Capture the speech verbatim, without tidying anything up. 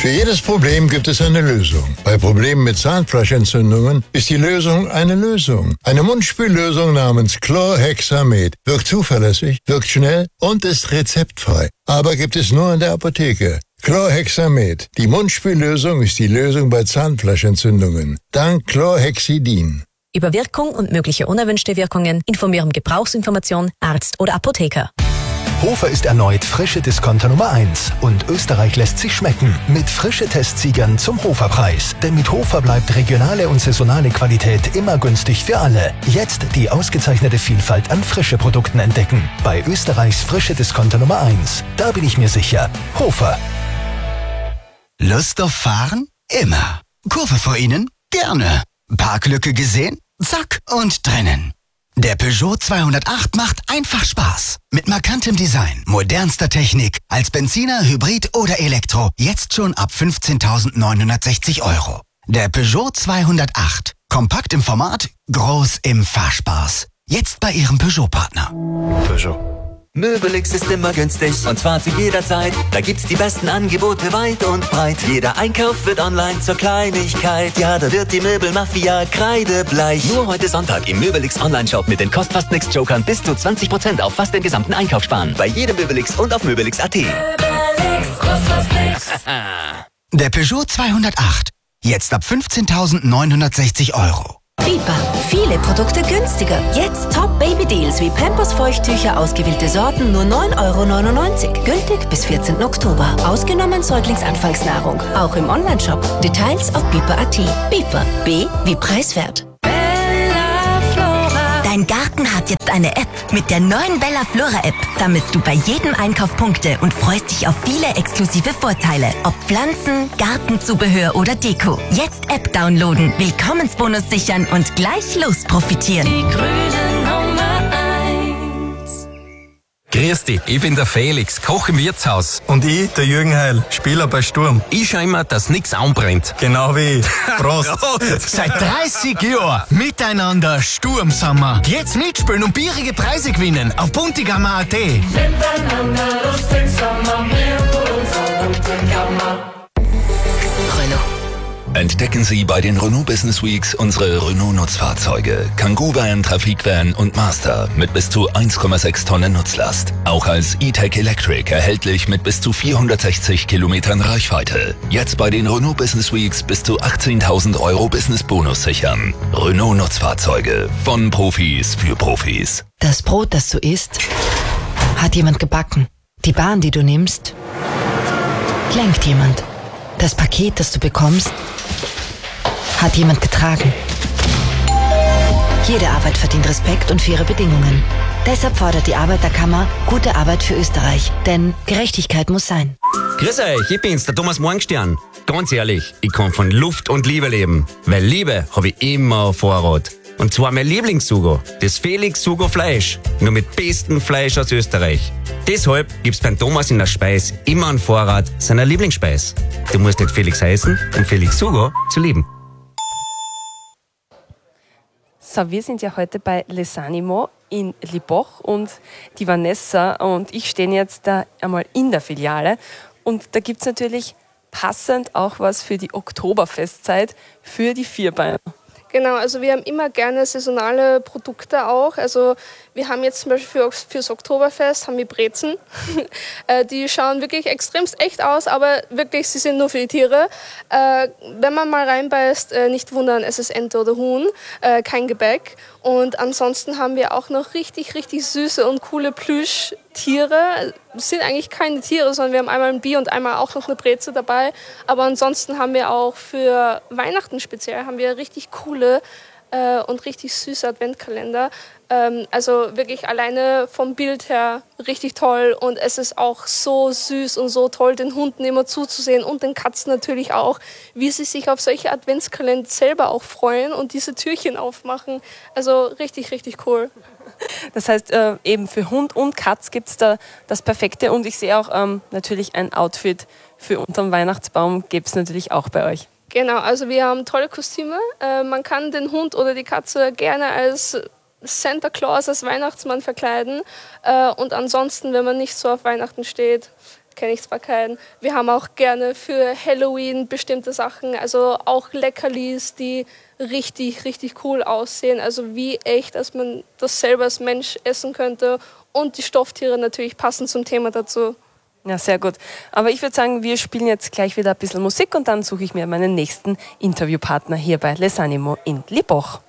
Für jedes Problem gibt es eine Lösung. Bei Problemen mit Zahnfleischentzündungen ist die Lösung eine Lösung. Eine Mundspüllösung namens Chlorhexamet wirkt zuverlässig, wirkt schnell und ist rezeptfrei. Aber gibt es nur in der Apotheke. Chlorhexamet. Die Mundspüllösung ist die Lösung bei Zahnfleischentzündungen. Dank Chlorhexidin. Über Wirkung und mögliche unerwünschte Wirkungen informieren Gebrauchsinformation, Arzt oder Apotheker. Hofer ist erneut frische Discounter Nummer eins und Österreich lässt sich schmecken mit frische Testsiegern zum Hoferpreis. Denn mit Hofer bleibt regionale und saisonale Qualität immer günstig für alle. Jetzt die ausgezeichnete Vielfalt an frische Produkten entdecken. Bei Österreichs frische Discounter Nummer eins. Da bin ich mir sicher. Hofer. Lust auf Fahren? Immer. Kurve vor Ihnen? Gerne. Parklücke gesehen? Zack und drinnen. Der Peugeot zweihundertacht macht einfach Spaß. Mit markantem Design, modernster Technik, als Benziner, Hybrid oder Elektro. Jetzt schon ab fünfzehntausendneunhundertsechzig Euro. Der Peugeot zweihundertacht. Kompakt im Format, groß im Fahrspaß. Jetzt bei Ihrem Peugeot-Partner. Peugeot. Möbelix ist immer günstig und zwar zu jeder Zeit. Da gibt's die besten Angebote weit und breit. Jeder Einkauf wird online zur Kleinigkeit. Ja, da wird die Möbelmafia kreidebleich. Nur heute Sonntag im Möbelix Online-Shop mit den Kostfast Nix Jokern bis zu zwanzig Prozent auf fast den gesamten Einkauf sparen. Bei jedem Möbelix und auf möbelix punkt at. Möbelix, kostet nix. Der Peugeot zweihundertacht. Jetzt ab fünfzehntausendneunhundertsechzig Euro. Biber. Viele Produkte günstiger. Jetzt Top-Baby-Deals wie Pampers-Feuchttücher, ausgewählte Sorten, nur neun Euro neunundneunzig. Gültig bis vierzehnten Oktober. Ausgenommen Säuglingsanfangsnahrung. Auch im Onlineshop. Details auf biber punkt at. Biber. B wie preiswert. Dein Garten hat jetzt eine App. Mit der neuen Bella Flora App sammelst du bei jedem Einkauf Punkte und freust dich auf viele exklusive Vorteile. Ob Pflanzen, Gartenzubehör oder Deko. Jetzt App downloaden, Willkommensbonus sichern und gleich los profitieren. Die grüne Nummer eins. Grüß dich, ich bin der Felix, Koch im Wirtshaus. Und ich, der Jürgen Heil, Spieler bei Sturm. Ich schau immer, dass nichts anbrennt. Genau wie ich. Prost. Seit dreißig Jahren miteinander Sturm sind wir. Jetzt mitspielen und bierige Preise gewinnen auf buntigammer punkt at. Miteinander lustig sind wir, wir unser Buntigammer. Renault. Entdecken Sie bei den Renault Business Weeks unsere Renault-Nutzfahrzeuge. Kangoo-Van, Trafikvan und Master mit bis zu eins Komma sechs Tonnen Nutzlast. Auch als E-Tech Electric erhältlich mit bis zu vierhundertsechzig Kilometern Reichweite. Jetzt bei den Renault Business Weeks bis zu achtzehntausend Euro Business-Bonus sichern. Renault-Nutzfahrzeuge. Von Profis für Profis. Das Brot, das du isst, hat jemand gebacken. Die Bahn, die du nimmst, lenkt jemand. Das Paket, das du bekommst, hat jemand getragen. Jede Arbeit verdient Respekt und faire Bedingungen. Deshalb fordert die Arbeiterkammer gute Arbeit für Österreich. Denn Gerechtigkeit muss sein. Grüß euch, ich bin's, der Thomas Morgenstern. Ganz ehrlich, ich kann von Luft und Liebe leben. Weil Liebe habe ich immer auf Vorrat. Und zwar mein Lieblingssugo, das Felix Sugo Fleisch. Nur mit bestem Fleisch aus Österreich. Deshalb gibt's beim Thomas in der Speis immer einen Vorrat seiner Lieblingsspeis. Du musst nicht Felix heißen, um Felix Sugo zu lieben. So, wir sind ja heute bei Les Animaux in Liboch und die Vanessa und ich stehen jetzt da einmal in der Filiale. Und da gibt's natürlich passend auch was für die Oktoberfestzeit für die Vierbeiner. Genau, also wir haben immer gerne saisonale Produkte auch. Also wir haben jetzt zum Beispiel für, fürs Oktoberfest haben wir Brezen. Die schauen wirklich extremst echt aus, aber wirklich, sie sind nur für die Tiere. Äh, wenn man mal reinbeißt, äh, nicht wundern, es ist Ente oder Huhn, äh, kein Gebäck. Und ansonsten haben wir auch noch richtig, richtig süße und coole Plüschtiere. Das sind eigentlich keine Tiere, sondern wir haben einmal ein Bier und einmal auch noch eine Breze dabei. Aber ansonsten haben wir auch für Weihnachten speziell haben wir richtig coole äh, und richtig süße Adventkalender. Ähm, also wirklich alleine vom Bild her richtig toll. Und es ist auch so süß und so toll, den Hunden immer zuzusehen und den Katzen natürlich auch, wie sie sich auf solche Adventskalender selber auch freuen und diese Türchen aufmachen. Also richtig, richtig cool. Das heißt, äh, eben für Hund und Katz gibt es da das Perfekte und ich sehe auch ähm, natürlich ein Outfit für unterm Weihnachtsbaum gibt es natürlich auch bei euch. Genau, also wir haben tolle Kostüme. Äh, man kann den Hund oder die Katze gerne als Santa Claus, als Weihnachtsmann verkleiden. Äh, und ansonsten, wenn man nicht so auf Weihnachten steht, kenne ich zwar keinen. Wir haben auch gerne für Halloween bestimmte Sachen, also auch Leckerlis, die richtig, richtig cool aussehen. Also wie echt, dass man das selber als Mensch essen könnte. Und die Stofftiere natürlich passen zum Thema dazu. Ja, sehr gut. Aber ich würde sagen, wir spielen jetzt gleich wieder ein bisschen Musik und dann suche ich mir meinen nächsten Interviewpartner hier bei Les Animaux in Lippach.